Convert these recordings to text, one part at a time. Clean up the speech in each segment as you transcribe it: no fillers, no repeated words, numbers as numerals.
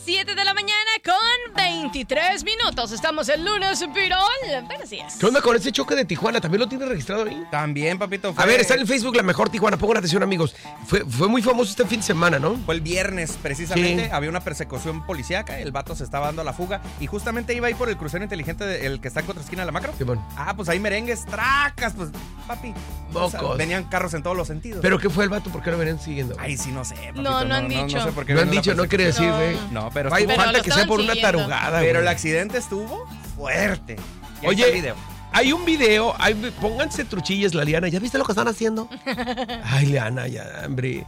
7 de la mañana con 23 minutos. Estamos el lunes, Pirol. Buenos días. ¿Qué onda con ese choque de Tijuana? ¿También lo tienes registrado ahí? También, papito. A ver, está en el Facebook La Mejor Tijuana. Pongan atención, amigos. Fue muy famoso este fin de semana, ¿no? Fue el viernes, precisamente. Sí. Había una persecución policíaca. El vato se estaba dando a la fuga. Y justamente iba ahí por el crucero inteligente, el que está en contra esquina de la Macro. Simón. Pues ahí merengues, tracas. Pues, papi. Mocos. Venían carros en todos los sentidos. ¿Pero qué fue el vato? ¿Por qué lo venían siguiendo? Ay, sí, no sé, papito. No han dicho. No sé por qué No han vino la dicho, no quiere decir, güey. No, pero Ay, estuvo- falta lo que sea por una estaban tarugada, Pero el güey. accidente estuvo fuerte. Y ahí Oye, está el video. hay un video, pónganse truchillas, la Liana. ¿Ya viste lo que están haciendo? Ay, Liana, ya, hombre.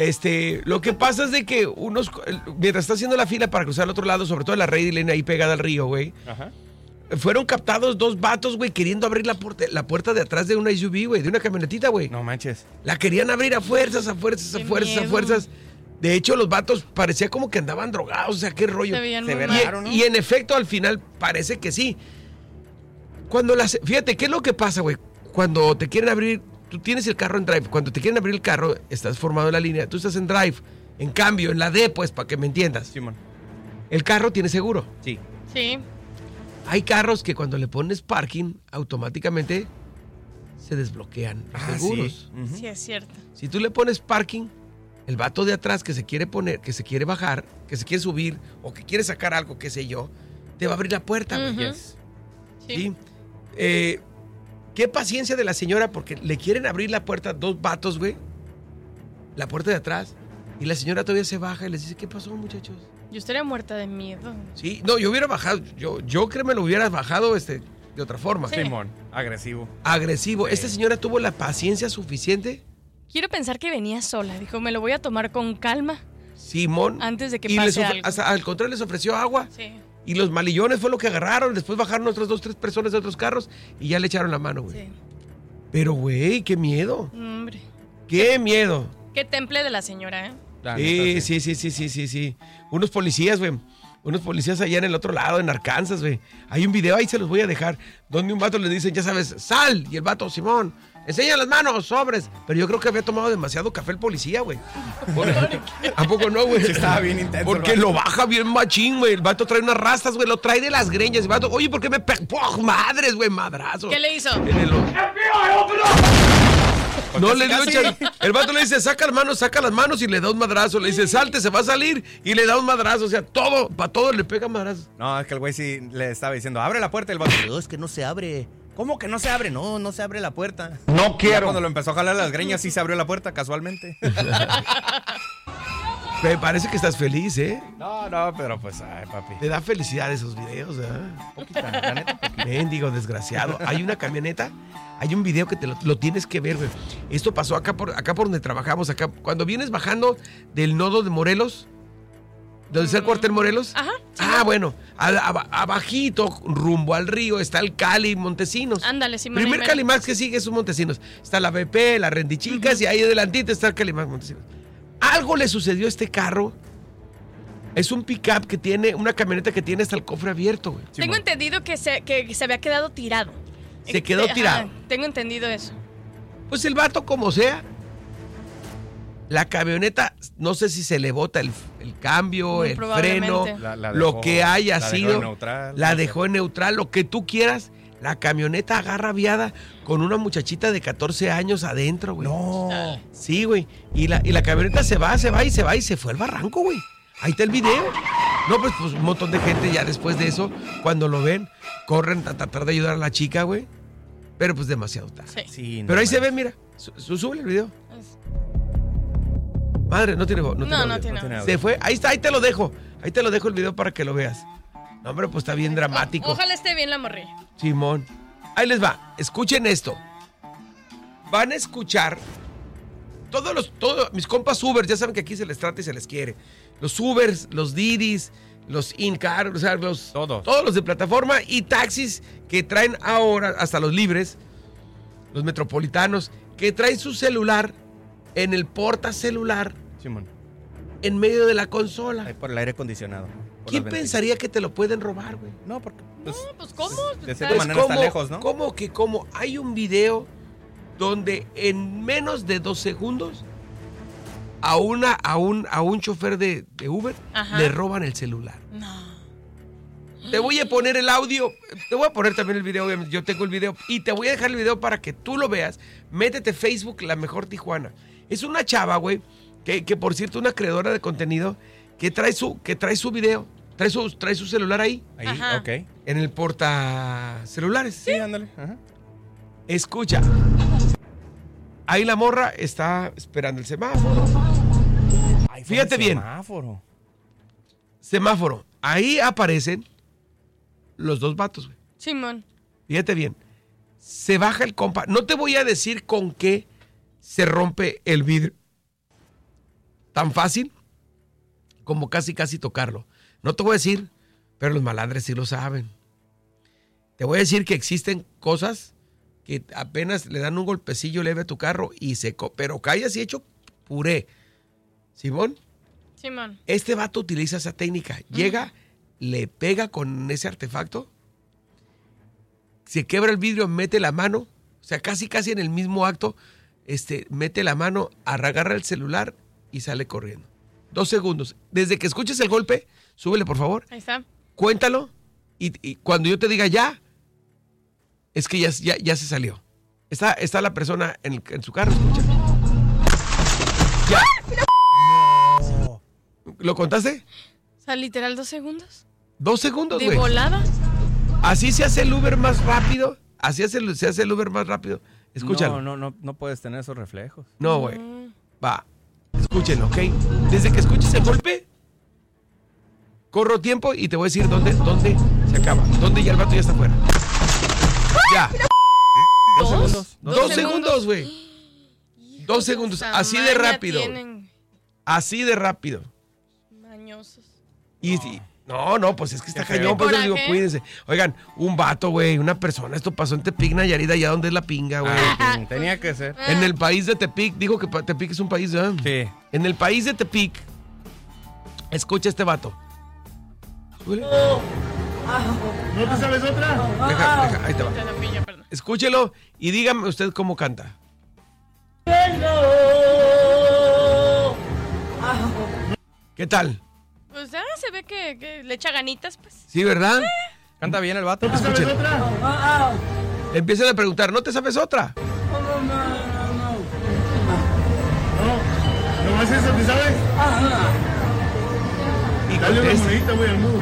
Lo que pasa es de que mientras está haciendo la fila para cruzar al otro lado, sobre todo la Rey Lane ahí pegada al río, güey, Ajá. fueron captados dos vatos, güey, queriendo abrir la puerta de atrás de una SUV, güey, de una camionetita, güey. No manches. La querían abrir a fuerzas, a fuerzas, a Qué fuerzas, a miedo. fuerzas. De hecho, los vatos parecía como que andaban drogados, o sea, qué rollo. Se veían Se muy ve mal. raro, ¿no? Y en efecto, al final, parece que sí. Fíjate, ¿qué es lo que pasa, güey? Cuando te quieren abrir, tú tienes el carro en drive. Cuando te quieren abrir el carro, estás formado en la línea, tú estás en drive. En cambio, en la D, pues, para que me entiendas, Simón. el carro tiene seguro. Sí. Sí. Hay carros que cuando le pones parking, automáticamente se desbloquean los seguros. Sí. Ujú. Sí, es cierto. Si tú le pones parking, el vato de atrás que se quiere poner, que se quiere bajar, que se quiere subir o que quiere sacar algo, qué sé yo, te va a abrir la puerta, güey. Ujú. Yes. Sí. ¿Sí? Qué paciencia de la señora porque le quieren abrir la puerta dos vatos, güey. La puerta de atrás. Y la señora todavía se baja y les dice, ¿qué pasó, muchachos? Yo estaría muerta de miedo. Sí, no, yo hubiera bajado, yo creo que me lo hubiera bajado de otra forma. Sí. Simón. Agresivo. Agresivo. Sí. Esta señora tuvo la paciencia suficiente, Quiero pensar que venía sola. Dijo, me lo voy a tomar con calma Simón. antes de que y pase algo. al contrario les ofreció agua. Sí. Y los malillones fue lo que agarraron. Después bajaron otras 2, 3 personas de otros carros y ya le echaron la mano, güey. Sí. Pero, güey, qué miedo. Hombre. Qué miedo. Qué temple de la señora, ¿eh? La neta, Sí. Unos policías, güey. Unos policías allá en el otro lado, en Arkansas, güey. Hay un video, ahí se los voy a dejar, donde un vato le dice, ya sabes, sal. Y el vato, Simón, enseña las manos, sobres. Pero yo creo que había tomado demasiado café el policía, güey. ¿A poco no, güey? Sí, estaba bien intenso Porque el vato. lo baja bien machín, güey. El vato trae unas rastas, güey. Lo trae de las greñas. El vato, oye, ¿por qué me pega? Madres, güey, madrazo. ¿Qué le hizo? En el ojo. No le dio casi. El vato le dice, saca las manos y le da un madrazo. Le dice, salte, se va a salir y le da un madrazo. O sea, para todo le pega madrazo. No, es que el güey sí le estaba diciendo, abre la puerta. Y el vato, no, es que no se abre. ¿Cómo que no se abre? No se abre la puerta. No Y ya quiero. cuando lo empezó a jalar las greñas, sí se abrió la puerta casualmente. Me parece que estás feliz, ¿eh? No, pero pues, ay, papi. Te da felicidad esos videos, ¿eh? Poquita, la neta, poquita. Mendigo desgraciado. Hay una camioneta, hay un video que lo tienes que ver, güey. Esto pasó acá por donde trabajamos, acá. Cuando vienes bajando del nodo de Morelos, ¿dónde está el cuartel Morelos? Ajá. Sí, Bueno, abajito, rumbo al río, está el Cali Montesinos. Ándale, Simón. Primer Calimax que sigue es un Montesinos. Está la BP, la Rendichicas y ahí adelantito está el Calimax Montesinos. Algo le sucedió a este carro. Es un pickup que tiene, una camioneta que tiene hasta el cofre abierto, güey. Tengo entendido que se había quedado tirado. Se quedó tirado. Ajá, tengo entendido eso. Pues el vato, como sea, la camioneta, no sé si se le bota el cambio, Muy el probablemente. freno, La lo dejó- que haya la dejó sido, en neutral, la no sé. dejó en neutral, lo que tú quieras. La camioneta agarra viada con una muchachita de 14 años adentro, güey. No. Sí, güey. Y la camioneta se va y se fue al barranco, güey. Ahí está el video. No, pues un montón de gente ya después de eso, cuando lo ven, corren a tratar de ayudar a la chica, güey. Pero pues demasiado tarde. Sí. Sí, Pero ahí no se ve, manches. mira. Sube el video. Madre, no tiene voz. No audio. tiene. tiene audio. Se fue. Ahí está, ahí te lo dejo. Ahí te lo dejo el video para que lo veas. No, hombre, pues está bien dramático. Ojalá esté bien la morrilla. Simón. Ahí les va. Escuchen esto. Van a escuchar todos mis compas Ubers, ya saben que aquí se les trata y se les quiere. Los Ubers, los Didis, los InCar, o sea, todos los de plataforma y taxis que traen ahora, hasta los libres, los metropolitanos, que traen su celular en el portacelular Simón. en medio de la consola. Ahí por el aire acondicionado. por ¿Quién las ventanas. pensaría que te lo pueden robar, güey? No, porque. Pues, No, pues ¿cómo? de Está- cierta manera está lejos, ¿no? ¿Cómo? Hay un video donde en menos de 2 segundos a un chofer de Uber Ajá. le roban el celular. No. Te voy a poner el audio, te voy a poner también el video, obviamente, yo tengo el video, y te voy a dejar el video para que tú lo veas. Métete Facebook, La Mejor Tijuana. Es una chava, güey, que por cierto, una creadora de contenido, que trae su video, trae su celular ahí, Ajá. Ok. en el porta celulares. Sí, ándale. Ajá. Escucha, ahí la morra está esperando el semáforo. Ay, fue Fíjate el bien. Semáforo, ahí aparecen los dos vatos, güey. Simón. Fíjate bien. Se baja el compa. No te voy a decir con qué se rompe el vidrio. Tan fácil como casi tocarlo. No te voy a decir, pero los malandres sí lo saben. Te voy a decir que existen cosas que apenas le dan un golpecillo leve a tu carro y pero cae así hecho puré. Simón, Simón. este vato utiliza esa técnica. Llega, le pega con ese artefacto, se quebra el vidrio, mete la mano, o sea, casi en el mismo acto, mete la mano, agarra el celular y sale corriendo. 2 segundos. Desde que escuches el golpe, súbele, por favor. Ahí está. Cuéntalo y cuando yo te diga ya, es que ya se salió. Está la persona en su carro, escucha. Ya. No. ¿Lo contaste? O sea, literal 2 segundos. 2 segundos, De güey. volada. Así se hace el Uber más rápido. Así se hace el Uber más rápido. Escúchalo. No puedes tener esos reflejos. No, güey. Va. Escúchenlo, ¿ok? Desde que escuches el golpe, corro tiempo y te voy a decir dónde se acaba. Dónde ya el vato ya está afuera. Ya. 2 segundos. 2 segundos, güey. 2 segundos. Así de rápido. Así de rápido. Mañosos. No, pues es que está Qué feo. cañón, por eso les digo, Coraje. cuídense. Oigan, un vato, güey, una persona, esto pasó en Tepic, Nayarit, allá donde es la pinga, güey. Tenía que ser. En el país de Tepic, dijo que Tepic es un país, ¿verdad? Sí. En el país de Tepic, escucha este vato. Súbele. ¿No te sabes otra? Deja, ahí te va. Te la pilla, perdón. Escúchelo y dígame usted cómo canta. ¿Qué tal? Pues se ve que le echa ganitas, pues. ¿Sí, verdad? ¿Canta bien el vato? ¿No te sabes Escúchelo. otra? Empiezan a preguntar, ¿no te sabes otra? No, nomás eso, ¿te sabes? Y Dale una contesta. monedita, güey, al mudo.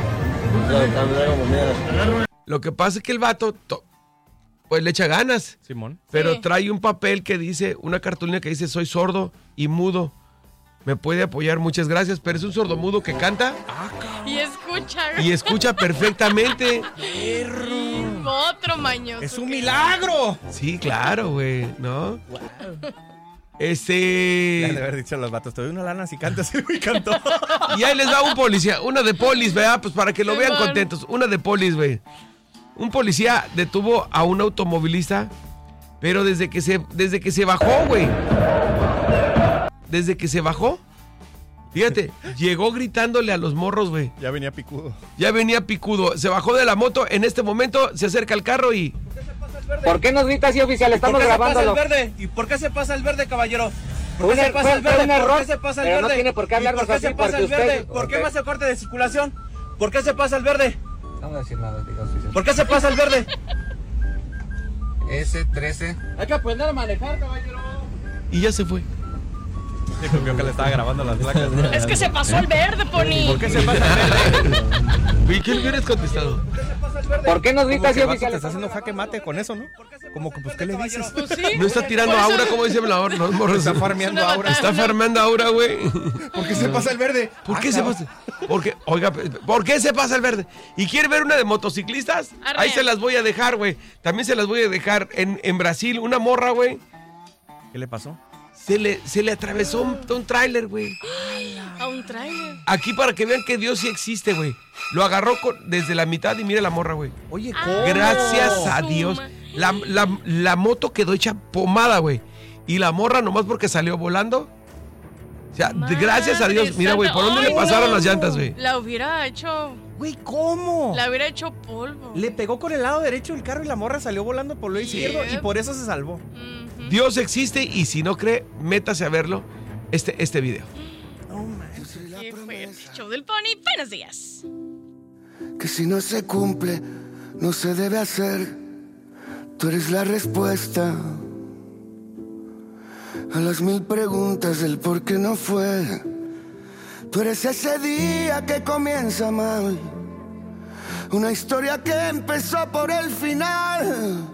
Agarra una. Lo que pasa es que el vato, pues le echa ganas, Simón. pero Sí. trae un papel que dice, una cartulina que dice, soy sordo y mudo. Me puede apoyar, muchas gracias, pero es un sordomudo que canta Y escucha. y escucha perfectamente. Y otro mañoso. ¡Es un que- milagro! Sí, claro, güey, ¿no? Le han de haber dicho a los vatos, te doy una lana si cantas y güey cantó. Y ahí les va un policía, una de polis, ¿verdad? Pues para que lo vean Simón. contentos. Una de polis, güey. Un policía detuvo a un automovilista, pero desde que se bajó, güey. Desde que se bajó, fíjate, llegó gritándole a los morros, güey. Ya venía picudo. Ya venía picudo. Se bajó de la moto, en este momento se acerca al carro y... ¿Por qué nos grita así, oficial? Estamos grabándolo. verde? ¿Y por qué se pasa el verde, caballero? ¿Por Fue qué se pasa el verde? un error, ¿Por qué se pasa el pero no verde? tiene por qué ¿Y hablarnos por qué así, se pasa porque el verde? usted- ¿Por qué ok. me hace corte de circulación? ¿Por qué se pasa el verde? No voy a decir nada, diga, oficial. ¿Por qué se pasa el verde? S13. Hay que aprender a manejar, caballero. Y ya se fue. Sí, creo que le estaba grabando las placas. ¿no? Es que se pasó el verde, Pony. ¿Por qué se pasa el verde? ¿Y qué le hubieras contestado? ¿Por qué nos Como grita que así, el vato oficial? te está haciendo jaque mate con eso, ¿no? Como que, pues, ¿qué le dices? Pues sí. No está tirando Por eso- aura, como dice los morros. Está farmeando Es una ahora. Está farmando aura, güey. ¿Por qué se pasa el verde? ¿Por qué se pasa? ¿Por qué se pasa el verde? ¿Y quiere ver una de motociclistas? Arre. Ahí se las voy a dejar, güey. También se las voy a dejar en Brasil. Una morra, güey. ¿Qué le pasó? Se le atravesó un tráiler, güey. A un trailer. Aquí para que vean que Dios sí existe, güey. Lo agarró desde la mitad y mira la morra, güey. Oye, Gracias a Su Dios. ma- La moto quedó hecha pomada, güey. Y la morra nomás porque salió volando. O sea, gracias a Dios. Madre Mira, güey, ¿por santa. dónde le Ay, pasaron no. las llantas, güey? La hubiera hecho. Güey, ¿cómo? La hubiera hecho polvo. Le pegó con el lado derecho del carro y la morra salió volando por lo izquierdo y por eso se salvó. Ujú. Dios existe y si no cree, métase a verlo este video. Qué fuerte. Show del Pony, buenos días. Que si no se cumple, no se debe hacer. Tú eres la respuesta a las 1000 preguntas del por qué no fue. Tú eres ese día que comienza mal, una historia que empezó por el final.